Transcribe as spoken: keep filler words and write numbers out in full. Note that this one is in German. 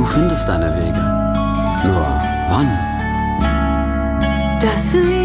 Du findest deine Wege. Nur wann? Das Leben